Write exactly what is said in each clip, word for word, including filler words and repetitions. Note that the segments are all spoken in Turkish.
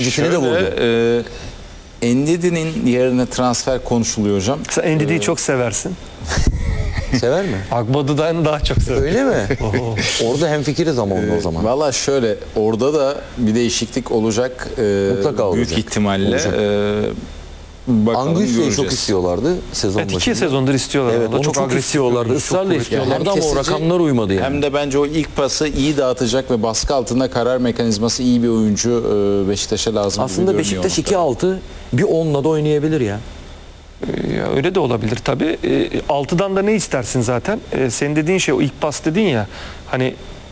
dikine de vurdu. E, Endidi'nin yerine transfer konuşuluyor hocam. Sen Endidi'yi Ee, çok seversin. Sever mi? Agbadı'dan daha çok sever. Öyle mi? Orada hemfikiriz ama onunla o zaman. Valla şöyle, orada da bir değişiklik olacak. E, Mutlaka büyük olacak. ihtimalle. Olacak. E, bakalım, Anguissa'yı göreceğiz. çok istiyorlardı sezon Evet, iki başında. sezondur istiyorlar. Evet, O da onu çok, agresif istiyorlardı. oyuncu, çok Israrla kuvvetli. istiyorlardı Hem ama o kesici, rakamlar uymadı yani. Hem de bence o ilk pası iyi dağıtacak ve baskı altında karar mekanizması iyi bir oyuncu e, Beşiktaş'a lazım. Aslında Beşiktaş iki altı bir onla da oynayabilir ya. Ya öyle de olabilir tabii. E, altıdan da ne istersin zaten? E, senin dediğin şey o ilk pas dedin ya. Hani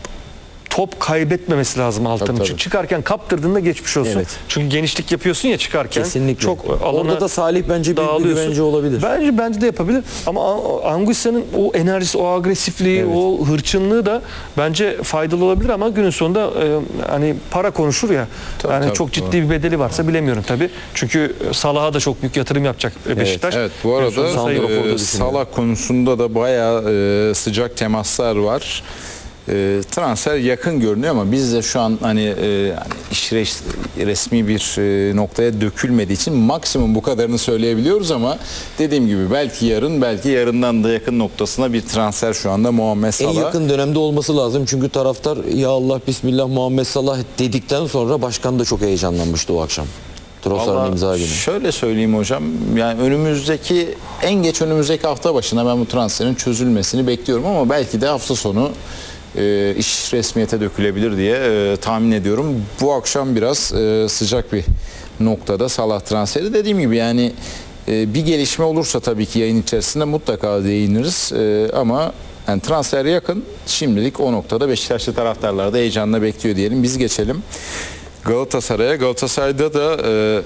top kaybetmemesi lazım altının. Tabii, tabii. Çünkü çıkarken kaptırdığında geçmiş olsun. Evet. Çünkü genişlik yapıyorsun ya çıkarken. Kesinlikle. Çok alana Orada da Salih bence büyük bir dağılıyorsun. güvence olabilir. Bence bence de yapabilir. Ama A- Anguissa'nın o enerjisi, o agresifliği, Evet. o hırçınlığı da bence faydalı olabilir ama günün sonunda e, hani para konuşur ya. Tabii, yani tabii, çok ciddi doğru. bir bedeli varsa bilemiyorum tabii. Çünkü Salah'a da çok büyük yatırım yapacak e, Beşiktaş. Evet, bu arada Günün sonunda sayı- Santrafor'da e, düşünüyorum. Salah konusunda da bayağı e, sıcak temaslar var. E, transfer yakın görünüyor ama biz de şu an hani e, yani iş res- resmi bir e, noktaya dökülmediği için maksimum bu kadarını söyleyebiliyoruz ama dediğim gibi belki yarın, belki yarından da yakın noktasına bir transfer şu anda Muhammed En Salah. yakın dönemde olması lazım çünkü taraftar ya Allah Bismillah Muhammed Salah dedikten sonra başkan da çok heyecanlanmıştı o akşam. Trossard'ın Vallahi imza günü. şöyle söyleyeyim hocam, yani önümüzdeki en geç önümüzdeki hafta başına ben bu transferin çözülmesini bekliyorum ama belki de hafta sonu e, iş resmiyete dökülebilir diye e, tahmin ediyorum. Bu akşam biraz e, sıcak bir noktada Salah transferi. Dediğim gibi yani e, bir gelişme olursa tabii ki yayın içerisinde mutlaka değiniriz e, ama yani transfer yakın, şimdilik o noktada Beşiktaşlı taraftarlar da heyecanla bekliyor diyelim. Biz geçelim Galatasaray'a. Galatasaray'da da e,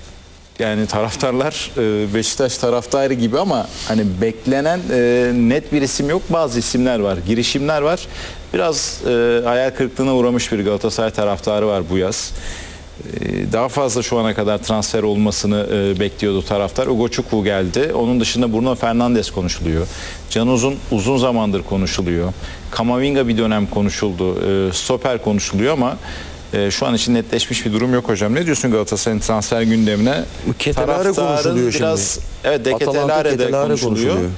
yani taraftarlar e, Beşiktaş taraftarı gibi ama hani beklenen e, net bir isim yok. Bazı isimler var, girişimler var. Biraz e, hayal kırıklığına uğramış bir Galatasaray taraftarı var bu yaz. E, daha fazla şu ana kadar transfer olmasını e, bekliyordu taraftar. Ugo Chukwu geldi. Onun dışında Bruno Fernandes konuşuluyor. Can Uzun uzun zamandır konuşuluyor. Kamavinga bir dönem konuşuldu. E, stoper konuşuluyor ama Ee, şu an için netleşmiş bir durum yok hocam. Ne diyorsun Galatasaray'ın transfer gündemine? Ketelare Taraftarın konuşuluyor biraz, şimdi. evet, De Atalanta Ketelare de Ketelare konuşuluyor. konuşuluyor.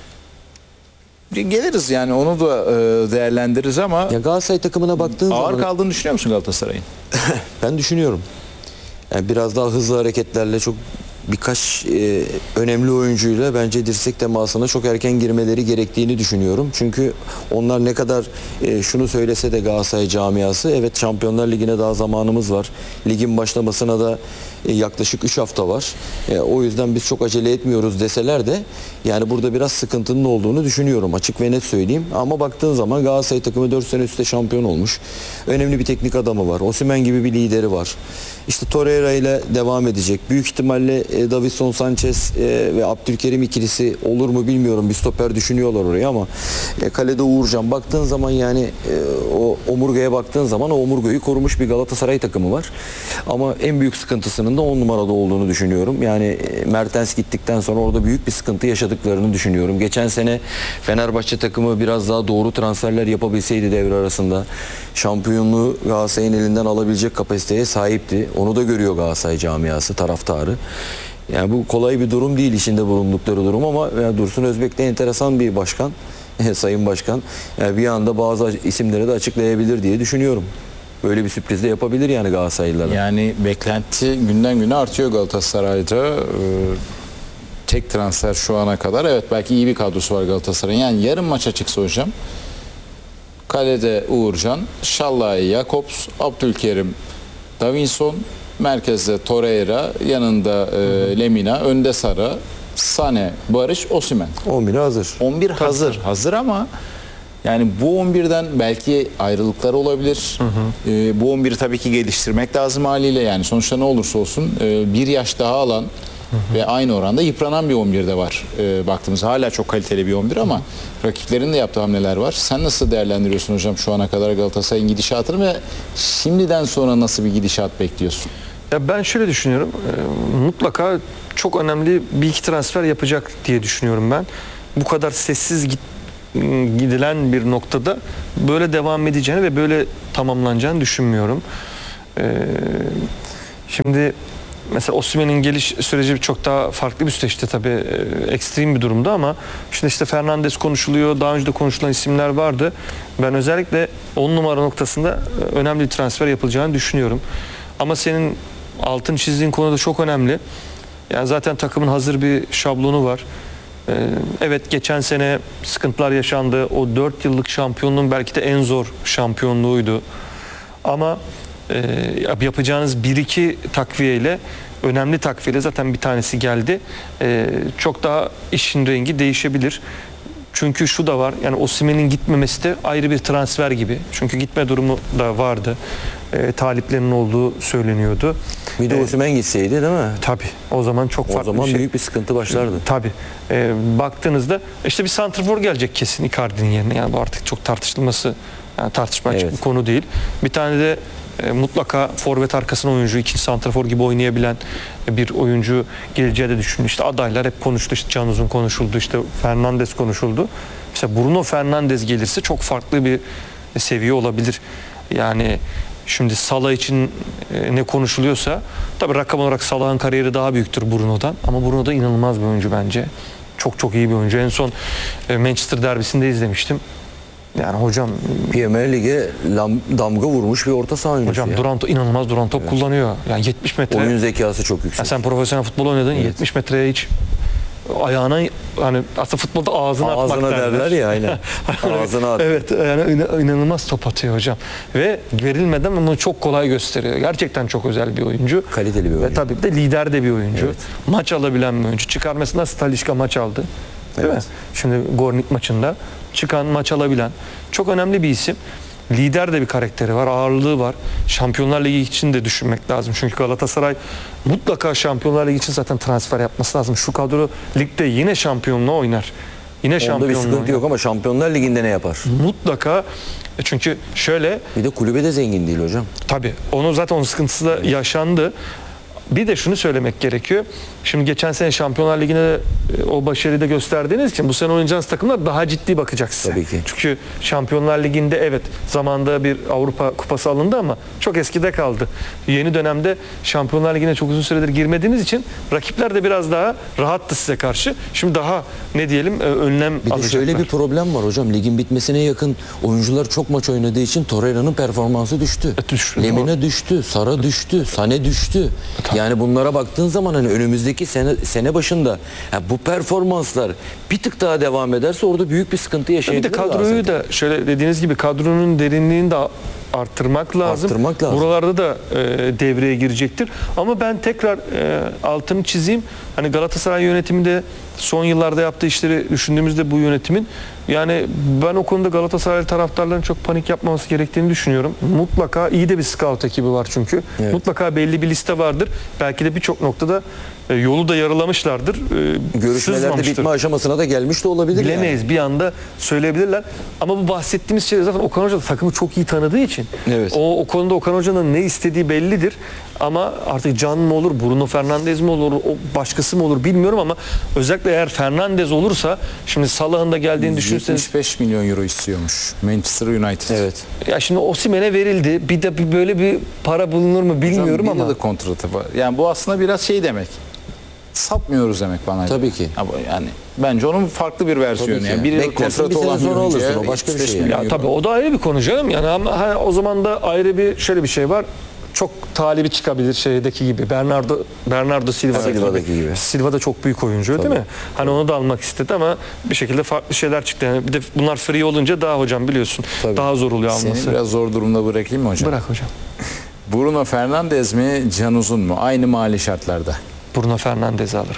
Geliriz yani, onu da e, değerlendiririz ama Ya Galatasaray takımına baktığın ağır zaman kaldığını düşünüyor musun Galatasaray'ın? ben düşünüyorum. Yani biraz daha hızlı hareketlerle çok birkaç e, önemli oyuncuyla bence dirsek temasına çok erken girmeleri gerektiğini düşünüyorum. Çünkü onlar ne kadar e, şunu söylese de Galatasaray camiası, evet Şampiyonlar Ligi'ne daha zamanımız var. Ligin başlamasına da e, yaklaşık üç hafta var. E, o yüzden biz çok acele etmiyoruz deseler de yani burada biraz sıkıntının olduğunu düşünüyorum. Açık ve net söyleyeyim. Ama baktığın zaman Galatasaray takımı dört sene üstte şampiyon olmuş. Önemli bir teknik adamı var. Osimhen gibi bir lideri var. İşte Torreira ile devam edecek. Büyük ihtimalle e, Davinson Sanchez e, ve Abdülkerim ikilisi olur mu bilmiyorum. Bir stoper düşünüyorlar oraya ama e, kalede Uğurcan. Baktığın zaman yani e, o omurgaya baktığın zaman o omurgayı korumuş bir Galatasaray takımı var. Ama en büyük sıkıntısının da on numarada olduğunu düşünüyorum. Yani e, Mertens gittikten sonra orada büyük bir sıkıntı yaşadıklarını düşünüyorum. Geçen sene Fenerbahçe takımı biraz daha doğru transferler yapabilseydi devre arasında şampiyonluğu Galatasaray'ın elinden alabilecek kapasiteye sahipti. Onu da görüyor Galatasaray camiası, taraftarı. Yani bu kolay bir durum değil içinde bulundukları durum ama yani Dursun Özbek de enteresan bir başkan, Sayın Başkan. Yani bir anda bazı isimleri de açıklayabilir diye düşünüyorum. Böyle bir sürpriz de yapabilir yani Galatasaraylılara. Yani beklenti günden güne artıyor Galatasaray'da. Ee, tek transfer şu ana kadar. Evet, belki iyi bir kadrosu var Galatasaray'ın. Yani yarın maça çıksa hocam, kalede Uğurcan, Şallay, Jakobs, Abdülkerim, Davinson, merkezde Torreira, yanında e, Lemina, önde Sara, Sane, Barış, Osimhen. on biri hazır. on bir hazır. Hazır ama yani bu on birden belki ayrılıklar olabilir. Hı hı. E, bu on biri tabii ki geliştirmek lazım haliyle. Yani sonuçta ne olursa olsun e, bir yaş daha alan hı hı. ve aynı oranda yıpranan bir on bir de var. E, baktığımızda hala çok kaliteli bir on bir ama rakiplerin de yaptığı hamleler var. Sen nasıl değerlendiriyorsun hocam şu ana kadar Galatasaray'ın gidişatını ve şimdiden sonra nasıl bir gidişat bekliyorsun? Ya ben şöyle düşünüyorum. E, mutlaka çok önemli bir iki transfer yapacak diye düşünüyorum ben. Bu kadar sessiz git, gidilen bir noktada böyle devam edeceğini ve böyle tamamlanacağını düşünmüyorum. E, Şimdi mesela Osimhen'in geliş süreci çok daha farklı bir süreçti tabii, e, ekstrem bir durumda ama şimdi işte Fernandes konuşuluyor, daha önce de konuşulan isimler vardı. Ben özellikle on numara noktasında e, önemli bir transfer yapılacağını düşünüyorum. Ama senin altın çizdiğin konu da çok önemli. Yani zaten takımın hazır bir şablonu var. E, evet, geçen sene sıkıntılar yaşandı. O dört yıllık şampiyonluğun belki de en zor şampiyonluğuydu. Ama e, yapacağınız bir iki takviyeyle, önemli takviyeyle zaten bir tanesi geldi. E, çok daha işin rengi değişebilir. Çünkü şu da var, yani Osimhen'in gitmemesi de ayrı bir transfer gibi. Çünkü gitme durumu da vardı. E, taliplerinin olduğu söyleniyordu. Bir de E, Osimhen gitseydi değil mi? Tabii. O zaman çok O farklı zaman bir şey. büyük bir sıkıntı başlardı. Tabii. E, baktığınızda işte bir santrfor gelecek kesin Icardi'nin yerine. Yani bu artık çok tartışılması, yani tartışma açık Evet. bir konu değil. Bir tane de e, mutlaka forvet arkasına oyuncu, ikinci santrafor gibi oynayabilen bir oyuncu geleceği de düşünün. İşte adaylar hep konuştu. İşte Can Uzun konuşuldu. İşte Fernandes konuşuldu. Mesela Bruno Fernandes gelirse çok farklı bir seviye olabilir. Yani şimdi Salah için e, ne konuşuluyorsa, tabii rakam olarak Salah'ın kariyeri daha büyüktür Bruno'dan, ama Bruno da inanılmaz bir oyuncu bence. Çok çok iyi bir oyuncu. En son e, Manchester derbisinde izlemiştim. Yani hocam Premier Lig'e lam- damga vurmuş bir orta saha oyuncusu hocam ya. duran top, inanılmaz duran top kullanıyor. Yani yetmiş metre. Oyun zekası çok yüksek. Ya sen profesyonel futbol oynadın, yetmiş metreye hiç ayağına, hani aslında futbolda ağzına, Ağzına atmak derler ya, aynen. Ağzına at. Evet, yani inan- inanılmaz top atıyor hocam. Ve verilmeden bunu çok kolay gösteriyor. Gerçekten çok özel bir oyuncu. Kaliteli bir Ve oyuncu. tabii bir de lider de bir oyuncu. Evet. Maç alabilen bir oyuncu. Çıkar mesela Stalişka maç aldı. Değil Evet. mi? Şimdi Gornik maçında çıkan, maç alabilen çok önemli bir isim. Lider de bir karakteri var, ağırlığı var. Şampiyonlar Ligi için de düşünmek lazım. Çünkü Galatasaray mutlaka Şampiyonlar Ligi için zaten transfer yapması lazım. Şu kadro ligde yine şampiyonluğa oynar. Yine Onda bir şampiyonluğa sıkıntı oynar. yok ama Şampiyonlar Ligi'nde ne yapar? Mutlaka, çünkü şöyle, Bir de kulübe de zengin değil hocam. tabii onu zaten onun sıkıntısı da yaşandı. Bir de şunu söylemek gerekiyor. Şimdi geçen sene Şampiyonlar Ligi'ne de e, o başarıyı da gösterdiğiniz için bu sene oynayacağınız takımlar daha ciddi bakacak size. Tabii ki. Çünkü Şampiyonlar Ligi'nde evet zamanda bir Avrupa Kupası alındı ama çok eskide kaldı. Yeni dönemde Şampiyonlar Ligi'ne çok uzun süredir girmediğiniz için rakipler de biraz daha rahattı size karşı. Şimdi daha ne diyelim e, önlem Bir de alacaklar. şöyle bir problem var hocam. Ligin bitmesine yakın oyuncular çok maç oynadığı için Torreira'nın performansı düştü. Evet, düştü. Lemina düştü, Sara düştü, Sane düştü. Yani bunlara baktığın zaman hani önümüzdeki sene sene başında ya bu performanslar bir tık daha devam ederse orada büyük bir sıkıntı Bir yaşayabilir. de kadroyu da şöyle dediğiniz gibi kadronun derinliğini de arttırmak lazım. Arttırmak lazım. Buralarda da e, devreye girecektir. Ama ben tekrar e, altını çizeyim. Hani Galatasaray yönetimi de son yıllarda yaptığı işleri düşündüğümüzde bu yönetimin, yani ben o konuda Galatasaray taraftarlarının çok panik yapmaması gerektiğini düşünüyorum. Mutlaka iyi de bir scout ekibi var çünkü. Evet. Mutlaka belli bir liste vardır. Belki de birçok noktada e, yolu da yarılamışlardır. E, Görüşmelerde sızmamıştır. bitme aşamasına da gelmiş de olabilir. Bilemeyiz. Yani. Bir anda söyleyebilirler. Ama bu bahsettiğimiz şey zaten Okan Hoca da takımı çok iyi tanıdığı için. Evet. O, o konuda Okan Hoca'nın ne istediği bellidir. Ama artık Can mı olur, Bruno Fernandes mi olur, o başkası mı olur bilmiyorum ama özellikle eğer Fernandes olursa, şimdi Salah'ın da geldiğini düşünürseniz, yetmiş beş milyon euro istiyormuş Manchester United. Evet. ya şimdi Osimhen'e verildi. Bir de bir böyle bir para bulunur mu bilmiyorum Hocam, bir ama yıllık kontratı var. Yani bu aslında biraz şey demek. Satmıyoruz demek bana. Tabii ki. Ya bu- Yani bence onun farklı bir versiyonu. Tabii ki. Yani bir yıllık Beklersin, kontratı bir sene olan sonra oyuncuya alırsın. O başka bir yetmiş beş şey yani. milyon ya euro. tabii o da ayrı bir konu canım. Yani ama ha, o zaman da ayrı bir şöyle bir şey var. Çok talibi çıkabilir şeydeki gibi. Bernardo Bernardo Silva'daki, Silva'daki gibi. Silva da çok büyük oyuncu değil mi? Hani onu da almak istedi ama bir şekilde farklı şeyler çıktı. Yani bir de bunlar free olunca daha hocam biliyorsun. Tabii. Daha zor oluyor Seni alması. biraz zor durumda bırakayım mı hocam? Bırak hocam. Bruno Fernandes mi, Can Uzun mu? Aynı mali şartlarda. Bruno Fernandes'i alırım.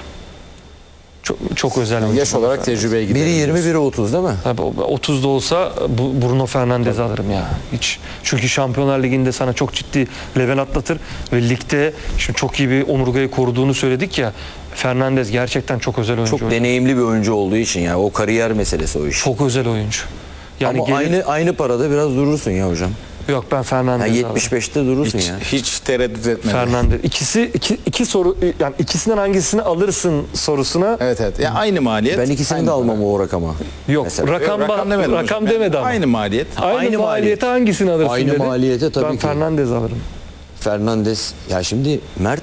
Çok, çok özel oyuncu. Yaş olarak tecrübeye gidelim. Biri yirmi, biri otuz değil mi? Tabii otuzda olsa bu Bruno Fernandes'i alırım ya. Hiç. Çünkü Şampiyonlar Ligi'nde sana çok ciddi level atlatır ve ligde şimdi çok iyi bir omurgayı koruduğunu söyledik ya. Fernandes gerçekten çok özel oyuncu. Çok deneyimli bir oyuncu olduğu için ya o kariyer meselesi o iş. Çok özel oyuncu. Yani Ama gelir- aynı aynı parada biraz durursun ya hocam. Yok ben Yani Fernandes'i alırım. yetmiş beşte durursun Hiç, ya. hiç tereddüt etmedim. Fernandes. İkisi iki, iki soru, yani ikisinden hangisini alırsın sorusuna Evet evet. Yani aynı maliyet. Ben ikisini aynı de almam o rakama. yok. Mesela. Rakam, Yok, rakam, demedim rakam hocam. demedi ama. Aynı maliyet. Aynı, Aynı maliyete maliyet. hangisini alırsın Aynı dedi. maliyete tabii ben ki. Fernandez alırım. Fernandes, ya şimdi Mert